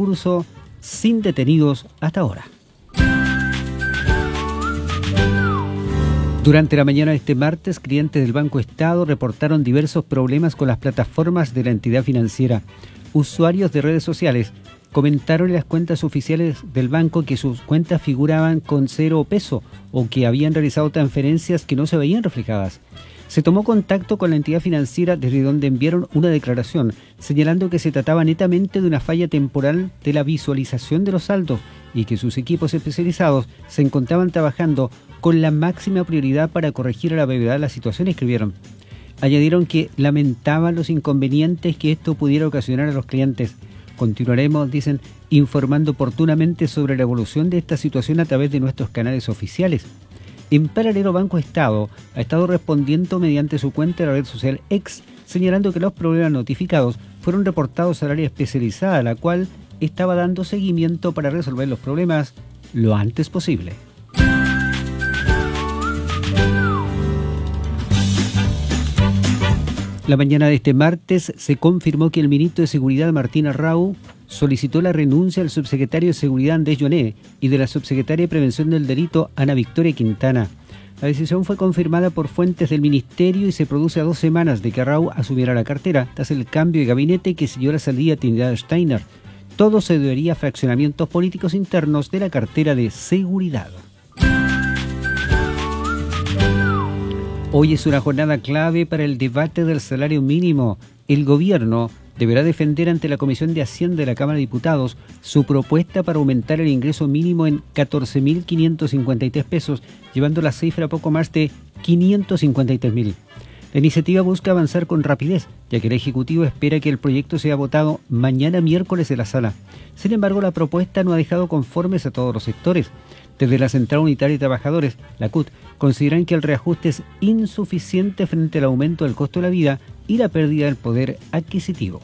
curso sin detenidos hasta ahora. Durante la mañana de este martes, clientes del Banco Estado reportaron diversos problemas con las plataformas de la entidad financiera. Usuarios de redes sociales comentaron en las cuentas oficiales del banco que sus cuentas figuraban con 0 peso o que habían realizado transferencias que no se veían reflejadas. Se tomó contacto con la entidad financiera desde donde enviaron una declaración, señalando que se trataba netamente de una falla temporal de la visualización de los saldos y que sus equipos especializados se encontraban trabajando con la máxima prioridad para corregir a la brevedad la situación, escribieron. Añadieron que lamentaban los inconvenientes que esto pudiera ocasionar a los clientes. Continuaremos, dicen, informando oportunamente sobre la evolución de esta situación a través de nuestros canales oficiales. En paralelo, Banco Estado ha estado respondiendo mediante su cuenta de la red social X, señalando que los problemas notificados fueron reportados al área especializada, a la cual estaba dando seguimiento para resolver los problemas lo antes posible. La mañana de este martes se confirmó que el ministro de Seguridad, Martín Arrau, solicitó la renuncia al subsecretario de Seguridad, Andrés Yoné, y de la subsecretaria de Prevención del Delito, Ana Victoria Quintana. La decisión fue confirmada por fuentes del ministerio y se produce a 2 semanas de que Arrau asumiera la cartera, tras el cambio de gabinete que siguió la salida de Trinidad Steiner. Todo se debería a fraccionamientos políticos internos de la cartera de Seguridad. Hoy es una jornada clave para el debate del salario mínimo. El gobierno deberá defender ante la Comisión de Hacienda de la Cámara de Diputados su propuesta para aumentar el ingreso mínimo en 14.553 pesos, llevando la cifra a poco más de 553.000. La iniciativa busca avanzar con rapidez, ya que el Ejecutivo espera que el proyecto sea votado mañana miércoles en la sala. Sin embargo, la propuesta no ha dejado conformes a todos los sectores. Desde la Central Unitaria de Trabajadores, la CUT, consideran que el reajuste es insuficiente frente al aumento del costo de la vida y la pérdida del poder adquisitivo.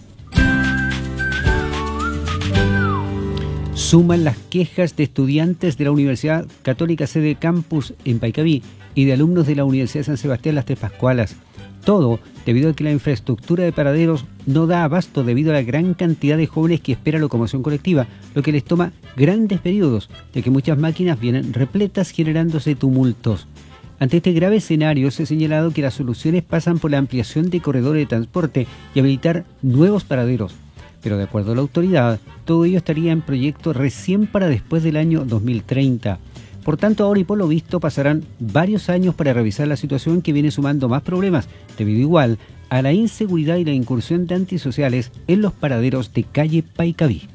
Suman las quejas de estudiantes de la Universidad Católica Sede Campus en Paikaví y de alumnos de la Universidad de San Sebastián Las Tres Pascualas. Todo debido a que la infraestructura de paraderos no da abasto debido a la gran cantidad de jóvenes que espera locomoción colectiva, lo que les toma grandes periodos, ya que muchas máquinas vienen repletas generándose tumultos. Ante este grave escenario se ha señalado que las soluciones pasan por la ampliación de corredores de transporte y habilitar nuevos paraderos. Pero de acuerdo a la autoridad, todo ello estaría en proyecto recién para después del año 2030. Por tanto, ahora y por lo visto pasarán varios años para revisar la situación que viene sumando más problemas, debido igual a la inseguridad y la incursión de antisociales en los paraderos de calle Paikaví.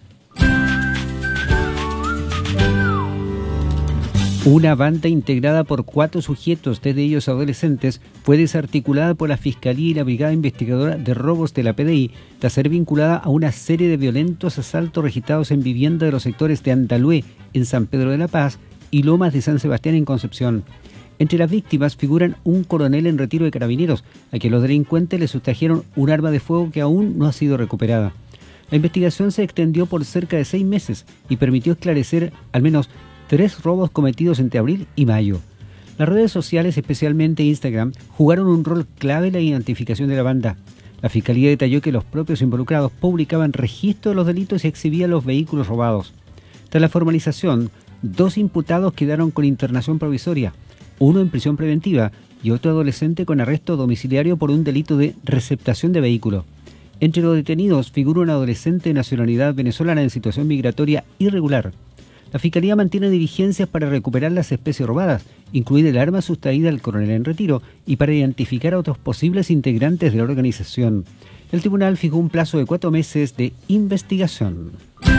Una banda integrada por 4 sujetos, 3 de ellos adolescentes, fue desarticulada por la Fiscalía y la Brigada Investigadora de Robos de la PDI, tras ser vinculada a una serie de violentos asaltos registrados en vivienda de los sectores de Andalúe, en San Pedro de la Paz, y Lomas de San Sebastián, en Concepción. Entre las víctimas figuran un coronel en retiro de Carabineros, a quien los delincuentes le sustrajeron un arma de fuego que aún no ha sido recuperada. La investigación se extendió por cerca de 6 meses y permitió esclarecer al menos 3 robos cometidos entre abril y mayo. Las redes sociales, especialmente Instagram, jugaron un rol clave en la identificación de la banda. La Fiscalía detalló que los propios involucrados publicaban registro de los delitos y exhibían los vehículos robados. Tras la formalización, 2 imputados quedaron con internación provisoria, uno en prisión preventiva y otro adolescente con arresto domiciliario por un delito de receptación de vehículo. Entre los detenidos figura un adolescente de nacionalidad venezolana en situación migratoria irregular. La Fiscalía mantiene diligencias para recuperar las especies robadas, incluida el arma sustraída al coronel en retiro, y para identificar a otros posibles integrantes de la organización. El tribunal fijó un plazo de 4 meses de investigación.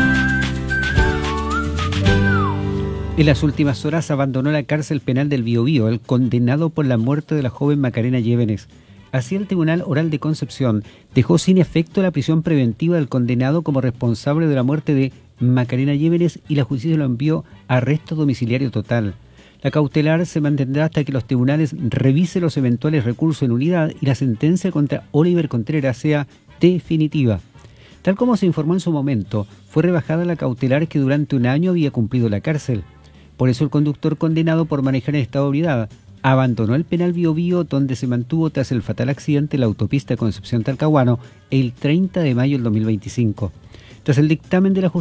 En las últimas horas abandonó la cárcel penal del Biobío el condenado por la muerte de la joven Macarena Llévenes. Así, el Tribunal Oral de Concepción dejó sin efecto la prisión preventiva del condenado como responsable de la muerte de Macarena Llévenes y la justicia lo envió a arresto domiciliario total. La cautelar se mantendrá hasta que los tribunales revisen los eventuales recursos en unidad y la sentencia contra Oliver Contreras sea definitiva. Tal como se informó en su momento, fue rebajada la cautelar que durante un año había cumplido la cárcel. Por eso el conductor condenado por manejar en estado de ebriedad abandonó el penal Biobío, donde se mantuvo tras el fatal accidente en la autopista Concepción-Talcahuano el 30 de mayo del 2025. Tras el dictamen de la justicia,